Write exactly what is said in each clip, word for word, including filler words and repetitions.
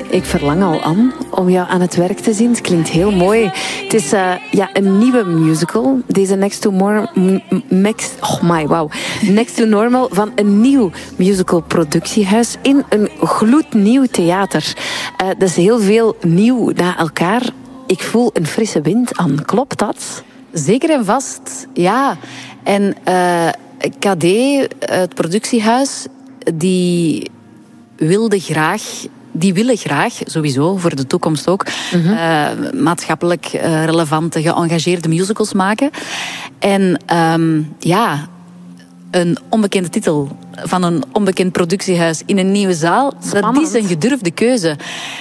Ik verlang al, Anne, om jou aan het werk te zien. Het klinkt heel mooi. Het is uh, ja, een nieuwe musical. Deze Next to More... Next, oh my, wow. Next to Normal van een nieuw musical productiehuis in een gloednieuw theater. Uh, dat is heel veel nieuw na elkaar. Ik voel een frisse wind, Anne. Klopt dat? Zeker en vast, ja. En uh, K D, het productiehuis, die wilde graag... Die willen graag, sowieso, voor de toekomst ook, mm-hmm. uh, maatschappelijk uh, relevante, geëngageerde musicals maken. En um, ja, een onbekende titel van een onbekend productiehuis in een nieuwe zaal, Spannend. Dat is een gedurfde keuze.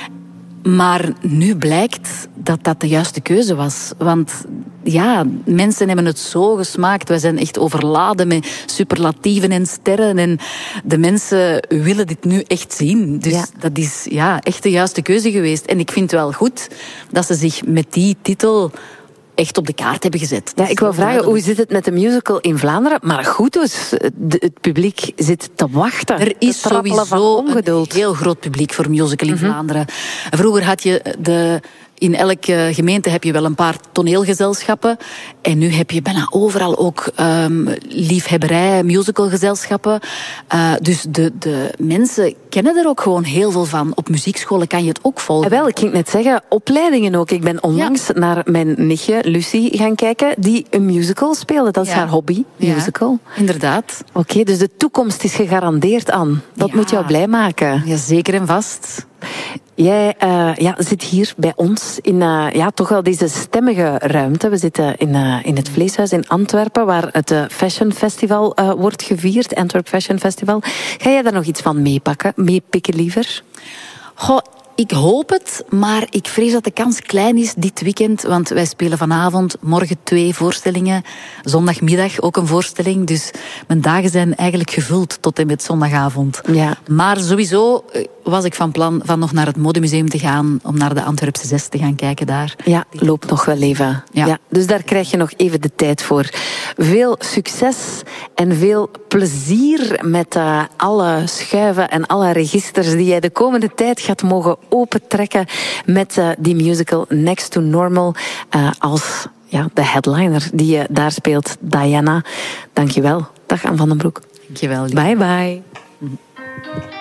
Maar nu blijkt dat dat de juiste keuze was. Want ja, mensen hebben het zo gesmaakt. Wij zijn echt overladen met superlatieven en sterren. En de mensen willen dit nu echt zien. Dus ja. dat is ja, echt de juiste keuze geweest. En ik vind het wel goed dat ze zich met die titel echt op de kaart hebben gezet. Ja, ik wil vragen, hoe zit het met de musical in Vlaanderen? Maar goed dus, de, het publiek zit te wachten. Er is sowieso een heel groot publiek voor musical in mm-hmm. Vlaanderen. Vroeger had je de... In elke gemeente heb je wel een paar toneelgezelschappen. En nu heb je bijna overal ook um, liefhebberij, musicalgezelschappen. Uh, dus de, de mensen kennen er ook gewoon heel veel van. Op muziekscholen kan je het ook volgen. En wel, ik ging net zeggen, opleidingen ook. Ik ben onlangs ja. naar mijn nichtje Lucie gaan kijken, die een musical speelde. Dat is ja. haar hobby, musical. Ja, inderdaad. Oké, okay, dus de toekomst is gegarandeerd, Anne. Dat ja. moet jou blij maken. Ja, zeker en vast. Jij uh, ja, zit hier bij ons in uh, ja, toch wel deze stemmige ruimte. We zitten in, uh, in het Vleeshuis in Antwerpen, waar het uh, Fashion Festival uh, wordt gevierd. Antwerp Fashion Festival. Ga jij daar nog iets van meepakken, meepikken liever? Goh, ik hoop het, maar ik vrees dat de kans klein is dit weekend. Want wij spelen vanavond, morgen twee voorstellingen. Zondagmiddag ook een voorstelling. Dus mijn dagen zijn eigenlijk gevuld tot en met zondagavond. Ja. Maar sowieso was ik van plan van nog naar het Modemuseum te gaan, om naar de Antwerpse Zes te gaan kijken daar. Ja, loopt nog wel even. Ja. Ja, dus daar krijg je nog even de tijd voor. Veel succes en veel plezier met uh, alle schuiven en alle registers die jij de komende tijd gaat mogen opentrekken met uh, die musical Next to Normal uh, als ja, de headliner die je uh, daar speelt, Diana. Dankjewel. Dag Anne van den Broek. Dankjewel. Bye bye.